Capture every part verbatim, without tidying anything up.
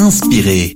Inspiré.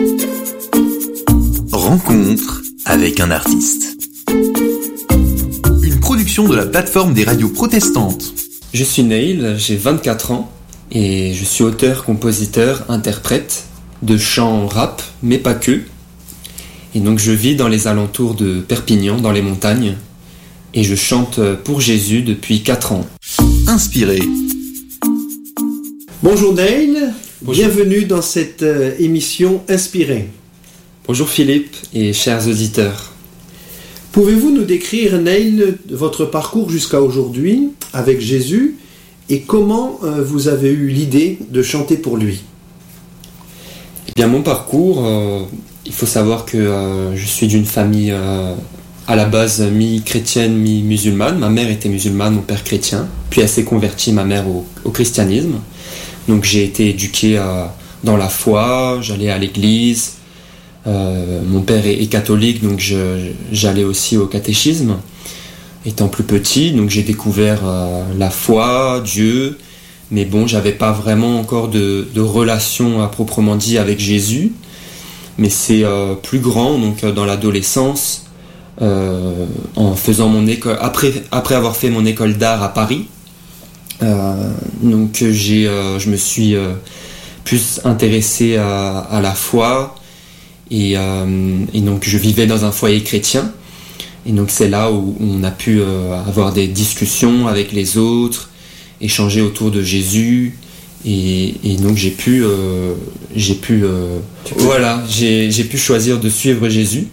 Rencontre avec un artiste. Une production de la plateforme des radios protestantes. Je suis Neil, j'ai vingt-quatre ans et je suis auteur, compositeur, interprète de chants rap, mais pas que. Et donc je vis dans les alentours de Perpignan, dans les montagnes, et je chante pour Jésus depuis quatre ans. Inspiré. Bonjour Neil, Bonjour. Bienvenue dans cette euh, émission Inspiré. Bonjour Philippe et chers auditeurs. Pouvez-vous nous décrire, Neil, votre parcours jusqu'à aujourd'hui avec Jésus et comment euh, vous avez eu l'idée de chanter pour lui? Eh bien mon parcours, euh, il faut savoir que euh, je suis d'une famille euh, à la base mi-chrétienne, mi-musulmane. Ma mère était musulmane, mon père chrétien, puis elle s'est convertie, ma mère, au, au christianisme. Donc j'ai été éduqué euh, dans la foi, j'allais à l'église. Euh, mon père est, est catholique, donc je, j'allais aussi au catéchisme. Étant plus petit, donc j'ai découvert euh, la foi, Dieu, mais bon, j'avais pas vraiment encore de, de relation à proprement dit avec Jésus. Mais c'est euh, plus grand, donc euh, dans l'adolescence, euh, en faisant mon école, après après avoir fait mon école d'art à Paris. Euh, donc j'ai, euh, je me suis euh, plus intéressé à, à la foi et, euh, et donc je vivais dans un foyer chrétien et donc c'est là où on a pu euh, avoir des discussions avec les autres, échanger autour de Jésus et, et donc j'ai pu euh, j'ai pu euh, voilà j'ai, j'ai pu choisir de suivre Jésus.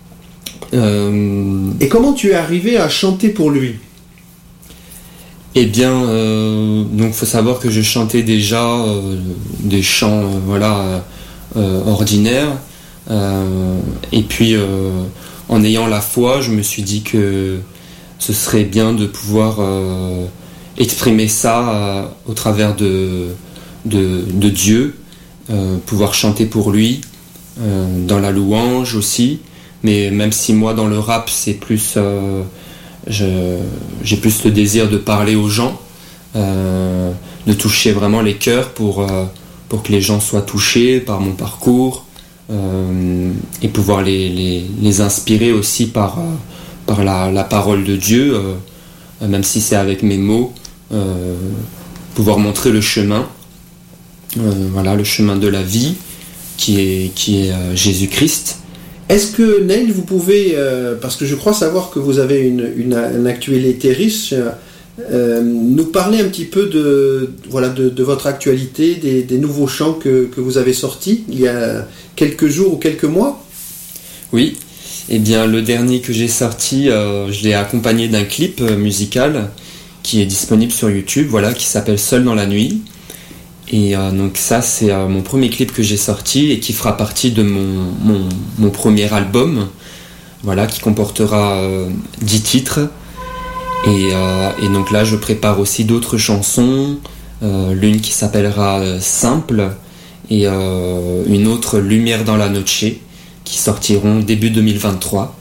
Euh, Et comment tu es arrivé à chanter pour lui? Eh bien, euh, donc faut savoir que je chantais déjà euh, des chants, euh, voilà, euh, ordinaires. Euh, et puis, euh, en ayant la foi, je me suis dit que ce serait bien de pouvoir euh, exprimer ça euh, au travers de de, de Dieu, euh, pouvoir chanter pour lui, euh, dans la louange aussi. Mais même si moi, dans le rap, c'est plus euh, Je, j'ai plus le désir de parler aux gens, euh, de toucher vraiment les cœurs pour, euh, pour que les gens soient touchés par mon parcours euh, et pouvoir les, les, les inspirer aussi par, euh, par la, la parole de Dieu, euh, même si c'est avec mes mots, euh, pouvoir montrer le chemin, euh, voilà, le chemin de la vie qui est, qui est euh, Jésus-Christ. Est-ce que, Neil, vous pouvez, euh, parce que je crois savoir que vous avez une, une, une actualité riche, euh, nous parler un petit peu de, voilà, de, de votre actualité, des, des nouveaux chants que, que vous avez sortis il y a quelques jours ou quelques mois? Oui, eh bien le dernier que j'ai sorti, euh, je l'ai accompagné d'un clip musical qui est disponible sur YouTube, voilà, qui s'appelle Seul dans la nuit. Et euh, donc ça c'est euh, mon premier clip que j'ai sorti et qui fera partie de mon, mon, mon premier album, voilà, qui comportera euh, dix titres. Et, euh, et donc là je prépare aussi d'autres chansons, euh, l'une qui s'appellera euh, Simple et euh, une autre Lumière dans la Noche qui sortiront début deux mille vingt-trois.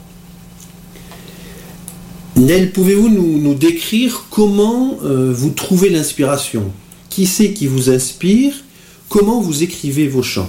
Neil, pouvez-vous nous, nous décrire comment euh, vous trouvez l'inspiration? Qui c'est qui vous inspire? Comment vous écrivez vos chants?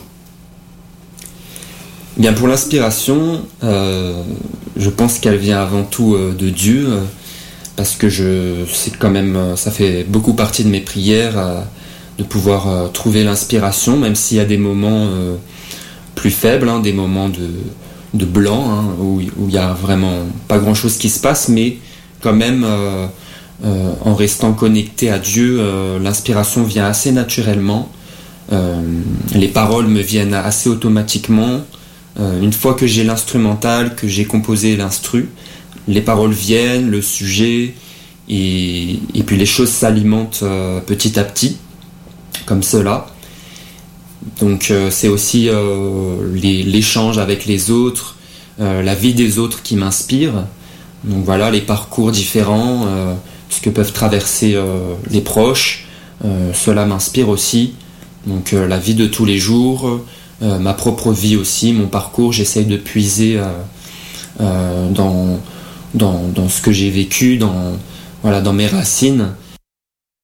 Bien, pour l'inspiration, euh, je pense qu'elle vient avant tout euh, de Dieu, euh, parce que je, c'est quand même, euh, ça fait beaucoup partie de mes prières euh, de pouvoir euh, trouver l'inspiration, même s'il y a des moments euh, plus faibles, hein, des moments de, de blanc, hein, où il n'y a vraiment pas grand-chose qui se passe, mais quand même... Euh, Euh, en restant connecté à Dieu, euh, l'inspiration vient assez naturellement. Euh, les paroles me viennent assez automatiquement. Euh, une fois que j'ai l'instrumental, que j'ai composé l'instru, les paroles viennent, le sujet, et, et puis les choses s'alimentent euh, petit à petit, comme cela. Donc euh, c'est aussi euh, les, l'échange avec les autres, euh, la vie des autres qui m'inspire. Donc voilà, les parcours différents, euh, ce que peuvent traverser euh, les proches, euh, cela m'inspire aussi. Donc euh, la vie de tous les jours, euh, ma propre vie aussi, mon parcours, j'essaye de puiser euh, euh, dans, dans, dans ce que j'ai vécu, dans, voilà, dans mes racines,